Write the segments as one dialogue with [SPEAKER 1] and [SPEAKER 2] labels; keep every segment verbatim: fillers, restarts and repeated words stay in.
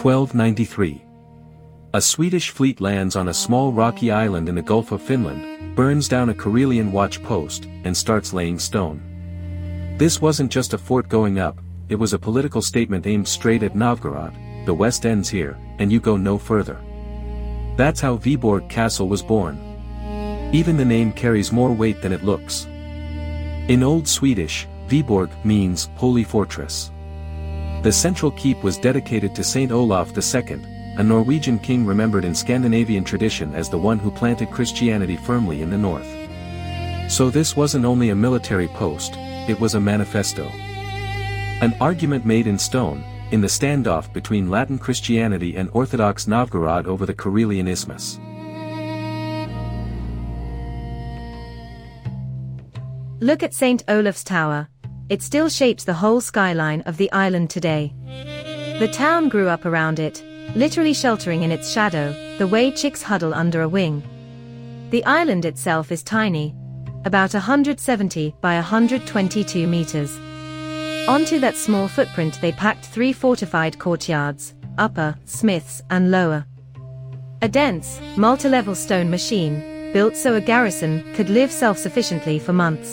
[SPEAKER 1] twelve ninety-three. A Swedish fleet lands on a small rocky island in the Gulf of Finland, burns down a Karelian watch post, and starts laying stone. This wasn't just a fort going up, it was a political statement aimed straight at Novgorod. The west ends here, and you go no further. That's how Viborg Castle was born. Even the name carries more weight than it looks. In Old Swedish, Viborg means holy fortress. The central keep was dedicated to Saint Olaf the Second, a Norwegian king remembered in Scandinavian tradition as the one who planted Christianity firmly in the north. So this wasn't only a military post, it was a manifesto. An argument made in stone, in the standoff between Latin Christianity and Orthodox Novgorod over the Karelian Isthmus.
[SPEAKER 2] Look at Saint Olaf's Tower. It still shapes the whole skyline of the island today. The town grew up around it, literally sheltering in its shadow, the way chicks huddle under a wing. The island itself is tiny, about one hundred seventy by one hundred twenty-two meters. Onto that small footprint they packed three fortified courtyards, upper, smiths, and lower. A dense, multi-level stone machine, built so a garrison could live self-sufficiently for months.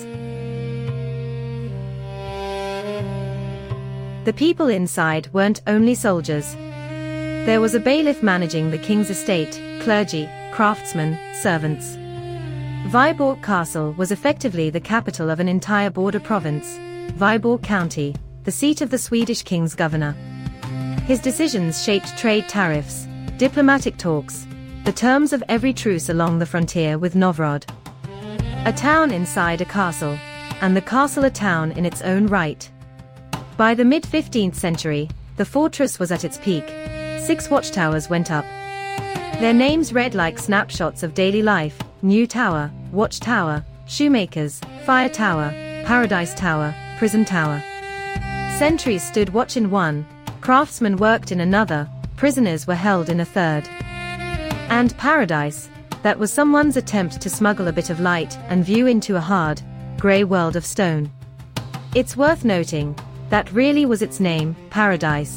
[SPEAKER 2] The people inside weren't only soldiers. There was a bailiff managing the king's estate, clergy, craftsmen, servants. Viborg Castle was effectively the capital of an entire border province, Viborg County, the seat of the Swedish king's governor. His decisions shaped trade tariffs, diplomatic talks, the terms of every truce along the frontier with Novgorod. A town inside a castle, and the castle a town in its own right. By the mid-fifteenth century, the fortress was at its peak. Six watchtowers went up. Their names read like snapshots of daily life: New Tower, Watchtower, Shoemakers, Fire Tower, Paradise Tower, Prison Tower. Sentries stood watch in one, craftsmen worked in another, prisoners were held in a third. And Paradise, that was someone's attempt to smuggle a bit of light and view into a hard, grey world of stone. It's worth noting, that really was its name, Paradise.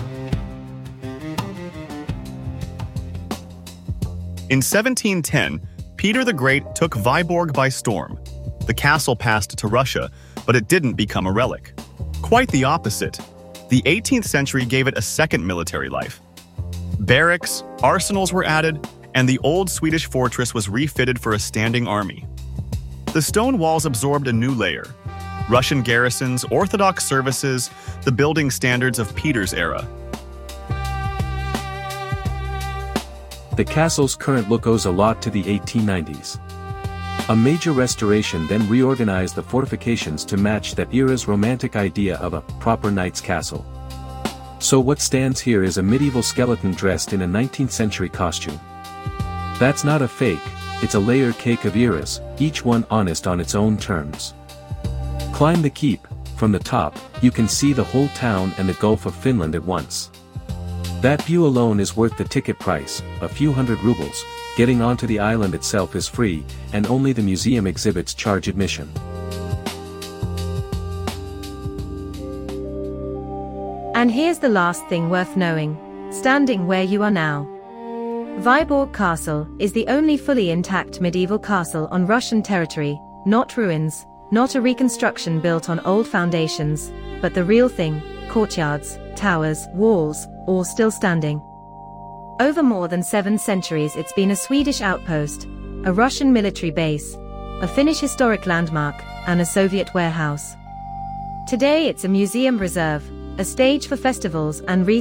[SPEAKER 3] In seventeen ten, Peter the Great took Viborg by storm. The castle passed to Russia, but it didn't become a relic. Quite the opposite. The eighteenth century gave it a second military life. Barracks, arsenals were added, and the old Swedish fortress was refitted for a standing army. The stone walls absorbed a new layer: Russian garrisons, Orthodox services, the building standards of Peter's era.
[SPEAKER 1] The castle's current look owes a lot to the eighteen nineties. A major restoration then reorganized the fortifications to match that era's romantic idea of a proper knight's castle. So what stands here is a medieval skeleton dressed in a nineteenth century costume. That's not a fake, it's a layer cake of eras, each one honest on its own terms. Climb the keep. From the top, you can see the whole town and the Gulf of Finland at once. That view alone is worth the ticket price, a few hundred rubles. Getting onto the island itself is free, and only the museum exhibits charge admission.
[SPEAKER 2] And here's the last thing worth knowing, standing where you are now. Viborg Castle is the only fully intact medieval castle on Russian territory, not ruins, not a reconstruction built on old foundations, but the real thing: courtyards, towers, walls, all still standing. Over more than seven centuries it's been a Swedish outpost, a Russian military base, a Finnish historic landmark, and a Soviet warehouse. Today it's a museum reserve, a stage for festivals and